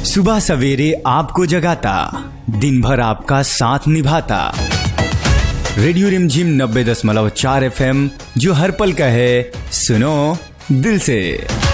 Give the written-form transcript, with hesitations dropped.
सुबह सवेरे आपको जगाता, दिन भर आपका साथ निभाता। रेडियो रिमझिम 90.4 FM, जो हर पल का है, सुनो दिल से।